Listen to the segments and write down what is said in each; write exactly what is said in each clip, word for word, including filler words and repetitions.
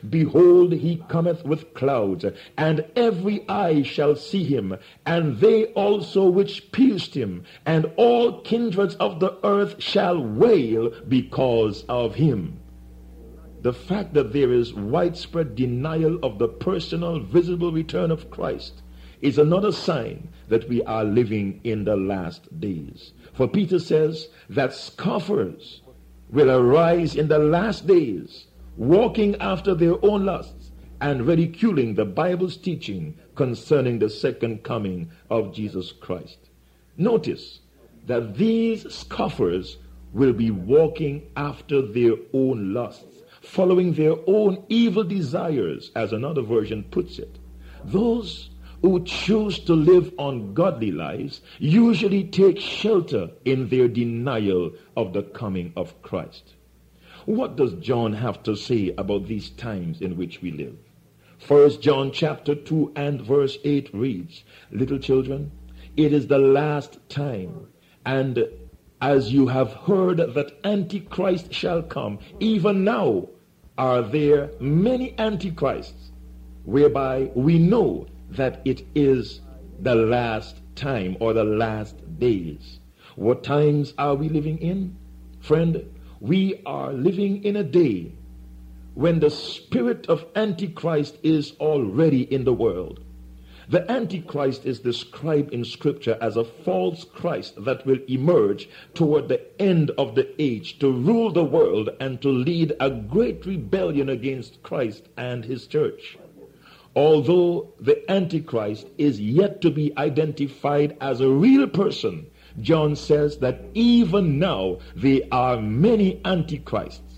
Behold, he cometh with clouds, and every eye shall see him, and they also which pierced him, and all kindreds of the earth shall wail because of him. The fact that there is widespread denial of the personal, visible return of Christ is another sign that we are living in the last days. For Peter says that scoffers will arise in the last days, walking after their own lusts and ridiculing the Bible's teaching concerning the second coming of Jesus Christ. Notice that these scoffers will be walking after their own lusts, following their own evil desires, as another version puts it. Those who choose to live ungodly lives usually take shelter in their denial of the coming of Christ. What does John have to say about these times in which we live? First John chapter two and verse eight reads, "Little children, it is the last time, and as you have heard that Antichrist shall come, even now are there many Antichrists, whereby we know that it is the last time or the last days." What times are we living in? Friend, we are living in a day when the spirit of Antichrist is already in the world. The Antichrist is described in Scripture as a false Christ that will emerge toward the end of the age to rule the world and to lead a great rebellion against Christ and his church. Although the Antichrist is yet to be identified as a real person, John says that even now there are many Antichrists.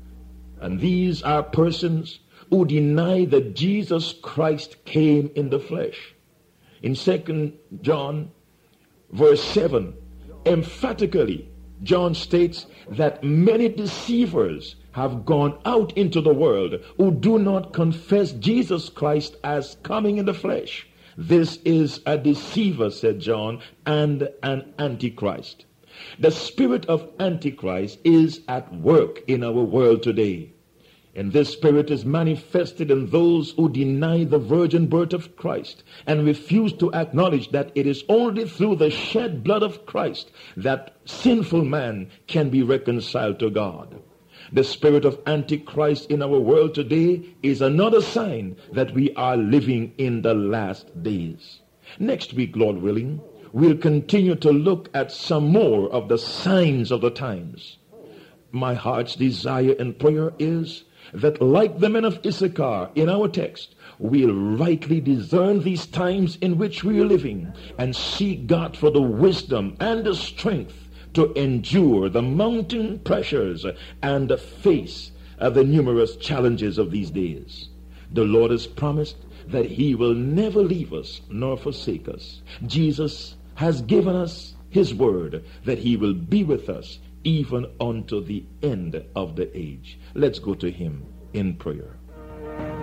And these are persons who deny that Jesus Christ came in the flesh. In Second John verse seven, emphatically, John states that many deceivers have gone out into the world who do not confess Jesus Christ as coming in the flesh. This is a deceiver, said John, and an antichrist. The spirit of Antichrist is at work in our world today. And this spirit is manifested in those who deny the virgin birth of Christ and refuse to acknowledge that it is only through the shed blood of Christ that sinful man can be reconciled to God. The spirit of Antichrist in our world today is another sign that we are living in the last days. Next week, Lord willing, we'll continue to look at some more of the signs of the times. My heart's desire and prayer is that, like the men of Issachar in our text, we'll rightly discern these times in which we are living and seek God for the wisdom and the strength to endure the mounting pressures and face uh, the numerous challenges of these days. The Lord has promised that he will never leave us nor forsake us. Jesus has given us his word that he will be with us even unto the end of the age. Let's go to him in prayer.